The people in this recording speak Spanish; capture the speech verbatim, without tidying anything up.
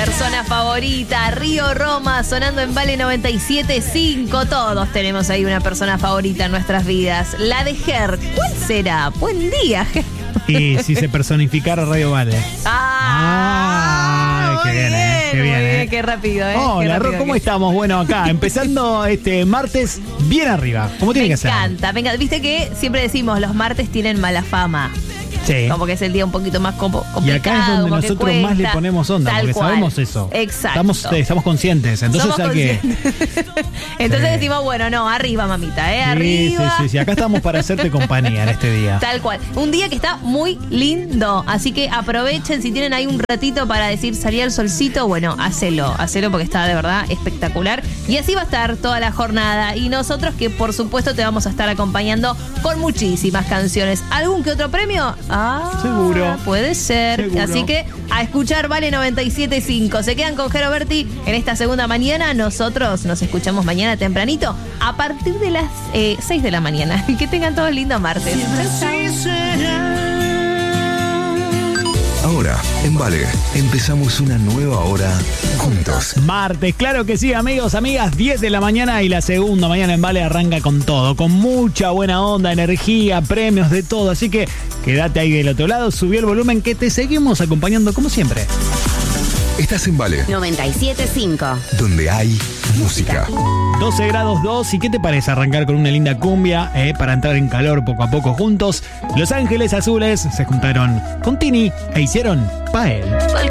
persona favorita, Río Roma, sonando en Vale noventa y siete punto cinco. Todos tenemos ahí una persona favorita en nuestras vidas. La de Ger, ¿cuál será? Buen día, Ger. Y si se personificara Radio Vale. Ah, Ay, qué bien, eh, qué muy bien, bien, eh. qué rápido, ¿eh? Hola, Qué Ro, rápido ¿cómo que- estamos? Bueno, acá, empezando este martes bien arriba, como tiene Me que ser. encanta, venga, viste que siempre decimos los martes tienen mala fama. Sí. Como que es el día un poquito más compo- Y complicado. acá es donde como que nosotros más le cuesta. ponemos onda, Tal porque cual. sabemos eso. Exacto. Estamos, eh, estamos conscientes, entonces Somos hay que... conscientes. Entonces Sí. decimos, bueno, no, arriba, mamita, ¿eh? Sí, Arriba. sí, sí, sí, acá estamos para hacerte compañía en este día. Tal cual. Un día que está muy lindo. Así que aprovechen, si tienen ahí un ratito para decir salía el solcito, bueno, hacelo, hacelo porque está de verdad espectacular. Y así va a estar toda la jornada. Y nosotros que por supuesto te vamos a estar acompañando con muchísimas canciones. ¿Algún que otro premio? Ah, Seguro. puede ser. Seguro. Así que a escuchar Vale noventa y siete punto cinco. Se quedan con Jero Berti en esta segunda mañana. Nosotros nos escuchamos mañana tempranito a partir de las eh, seis de la mañana. Y que tengan todos lindo martes. Ahora, en Vale, empezamos una nueva hora juntos. Martes, claro que sí, amigos, amigas, diez de la mañana y la segunda mañana en Vale arranca con todo, con mucha buena onda, energía, premios, de todo. Así que quédate ahí del otro lado, subí el volumen que te seguimos acompañando como siempre. Estás en Vale, noventa y siete punto cinco. donde hay música. doce grados dos, ¿y qué te parece arrancar con una linda cumbia eh, para entrar en calor poco a poco juntos? Los Ángeles Azules se juntaron con Tini e hicieron Pa' él.